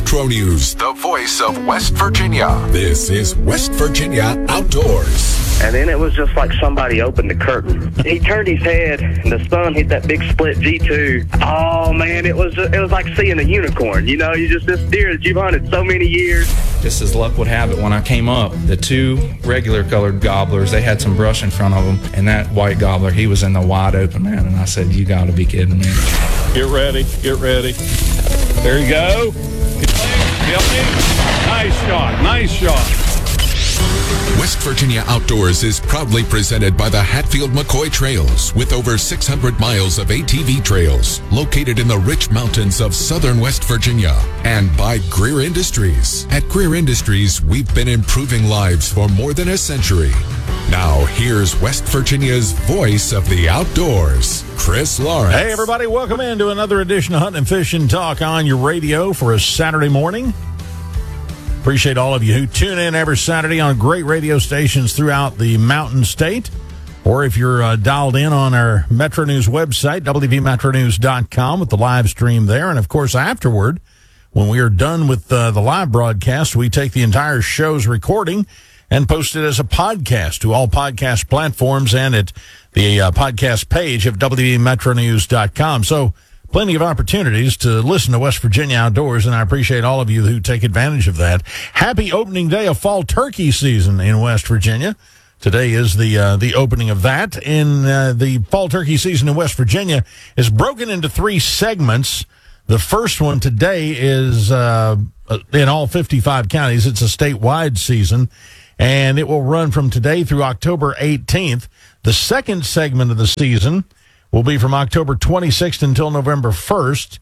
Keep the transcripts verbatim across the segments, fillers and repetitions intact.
Metro News, the voice of West Virginia. This is West Virginia Outdoors. And then it was just like somebody opened the curtain. He turned his head, and the sun hit that big split G two. Oh, man, it was it was like seeing a unicorn. You know, you just, this deer that you've hunted so many years. Just as luck would have it, when I came up, the two regular colored gobblers, they had some brush in front of them, and that white gobbler, he was in the wide open, man. And I said, you got to be kidding me. Get ready, get ready. There you go. Nice shot, nice shot. West Virginia Outdoors is proudly presented by the Hatfield McCoy Trails, with over six hundred miles of A T V trails located in the rich mountains of southern West Virginia, and by Greer Industries. At Greer Industries, we've been improving lives for more than a century. Now, here's West Virginia's voice of the outdoors, Chris Lawrence. Hey, everybody, welcome into another edition of Hunting and Fishing Talk on your radio for a Saturday morning. Appreciate all of you who tune in every Saturday on great radio stations throughout the Mountain State. Or if you're uh, dialed in on our Metro News website, w v metro news dot com, with the live stream there. And, of course, afterward, when we are done with uh, the live broadcast, we take the entire show's recording and post it as a podcast to all podcast platforms and at the uh, podcast page of w v metro news dot com. So, plenty of opportunities to listen to West Virginia Outdoors, and I appreciate all of you who take advantage of that. Happy opening day of fall turkey season in West Virginia. Today is the uh, the opening of that. In uh, the fall turkey season in West Virginia is broken into three segments. The first one today is uh, in all fifty-five counties. It's a statewide season, and it will run from today through October eighteenth. The second segment of the season will be from October twenty-sixth until November first,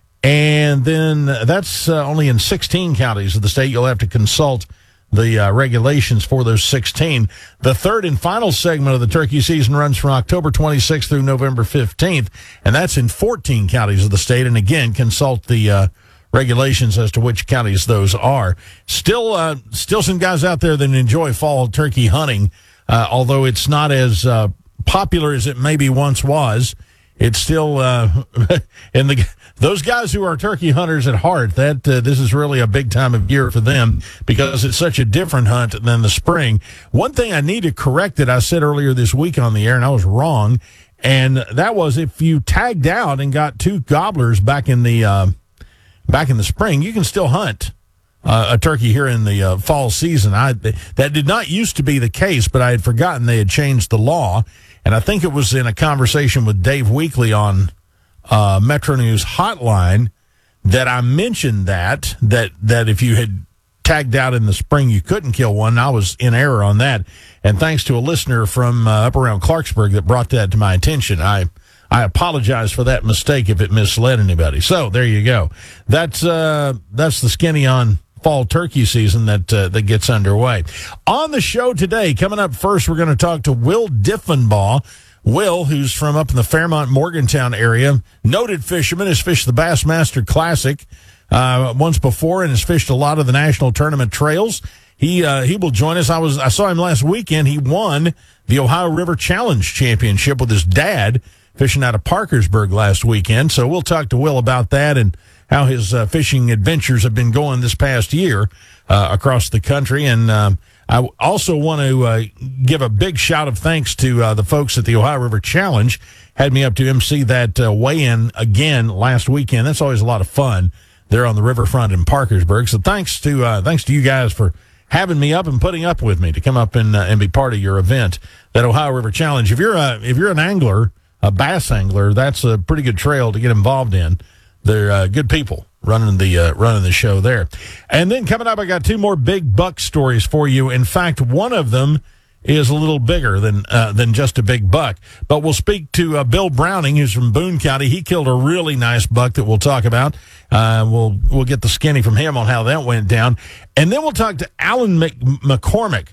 and then that's uh, only in sixteen counties of the state. You'll have to consult the uh, regulations for those sixteen. The third and final segment of the turkey season runs from October twenty-sixth through November fifteenth, and that's in fourteen counties of the state. And again, consult the uh, regulations as to which counties those are. Still, uh, still some guys out there that enjoy fall turkey hunting, uh, although it's not as uh, popular as it maybe once was. It's still uh and the those guys who are turkey hunters at heart, that uh, this is really a big time of year for them because it's such a different hunt than the spring. One thing I need to correct that I said earlier this week on the air, and I was wrong, and that was if you tagged out and got two gobblers back in the uh, back in the spring, you can still hunt Uh, a turkey here in the uh, fall season. I that did not used to be the case, but I had forgotten they had changed the law. And I think it was in a conversation with Dave Weekly on uh, Metro News Hotline that I mentioned that, that that if you had tagged out in the spring, you couldn't kill one. I was in error on that. And thanks to a listener from uh, up around Clarksburg that brought that to my attention, I I apologize for that mistake if it misled anybody. So there you go. That's uh, that's the skinny on fall turkey season that uh, that gets underway. On the show today, coming up first, we're going to talk to Will Diffenbaugh. Will, who's from up in the Fairmont, Morgantown area, noted fisherman, has fished the Bassmaster Classic uh, once before and has fished a lot of the national tournament trails. He uh, he will join us. I was I saw him last weekend. He won the Ohio River Challenge Championship with his dad fishing out of Parkersburg last weekend. So we'll talk to Will about that and how his uh, fishing adventures have been going this past year uh, across the country. And um, I also want to uh, give a big shout of thanks to uh, the folks at the Ohio River Challenge. Had me up to M C that uh, weigh-in again last weekend. That's always a lot of fun there on the riverfront in Parkersburg. So thanks to uh, thanks to you guys for having me up and putting up with me to come up and uh, and be part of your event, that Ohio River Challenge. If you're a if you're an angler, a bass angler, that's a pretty good trail to get involved in. They're uh, good people running the uh, running the show there. And then coming up, I got two more big buck stories for you. In fact, one of them is a little bigger than uh, than just a big buck. But we'll speak to uh, Bill Browning, who's from Boone County. He killed a really nice buck that we'll talk about. Uh, we'll we'll get the skinny from him on how that went down. And then we'll talk to Alan Mc- McCormick.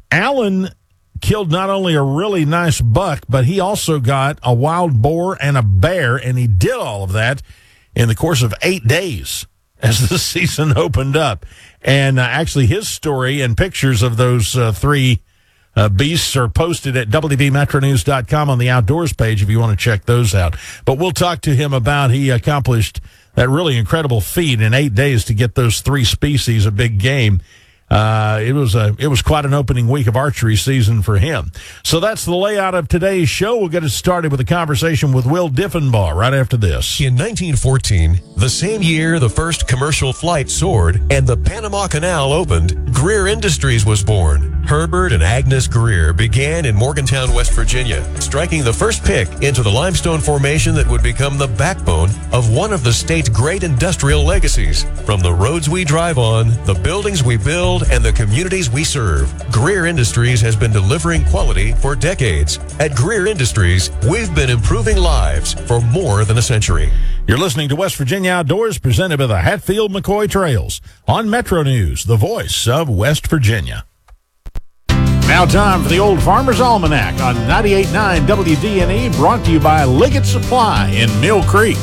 Alan killed not only a really nice buck, but he also got a wild boar and a bear, and he did all of that in the course of eight days as the season opened up. And uh, actually his story and pictures of those uh, three uh, beasts are posted at w v metro news dot com on the outdoors page if you want to check those out. But we'll talk to him about he accomplished that really incredible feat in eight days to get those three species of big game. Uh, it was a it was quite an opening week of archery season for him. So that's the layout of today's show. We'll get it started with a conversation with Will Diffenbaugh right after this. In nineteen fourteen, the same year the first commercial flight soared and the Panama Canal opened, Greer Industries was born. Herbert and Agnes Greer began in Morgantown, West Virginia, striking the first pick into the limestone formation that would become the backbone of one of the state's great industrial legacies. From the roads we drive on, the buildings we build, and the communities we serve, Greer Industries has been delivering quality for decades. At Greer Industries, we've been improving lives for more than a century. You're listening to West Virginia Outdoors, presented by the Hatfield McCoy Trails on Metro News, the voice of West Virginia. Now time for the Old Farmer's Almanac on ninety-eight point nine W D N E, brought to you by Liggett Supply in Mill Creek.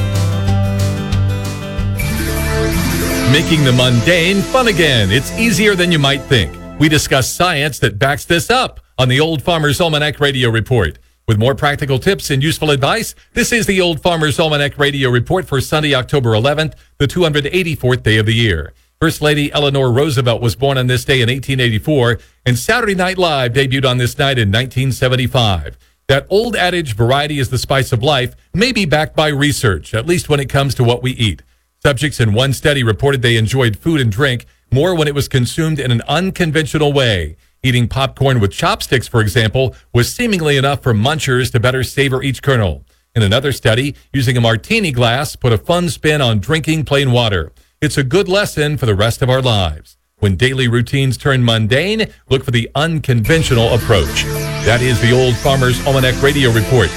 Making the mundane fun again. It's easier than you might think. We discuss science that backs this up on the Old Farmer's Almanac Radio Report. With more practical tips and useful advice, this is the Old Farmer's Almanac Radio Report for Sunday, October eleventh, the two hundred eighty-fourth day of the year. First Lady Eleanor Roosevelt was born on this day in eighteen eighty-four, and Saturday Night Live debuted on this night in nineteen seventy-five. That old adage, variety is the spice of life, may be backed by research, at least when it comes to what we eat. Subjects in one study reported they enjoyed food and drink more when it was consumed in an unconventional way. Eating popcorn with chopsticks, for example, was seemingly enough for munchers to better savor each kernel. In another study, using a martini glass put a fun spin on drinking plain water. It's a good lesson for the rest of our lives. When daily routines turn mundane, look for the unconventional approach. That is the Old Farmer's Almanac Radio Report.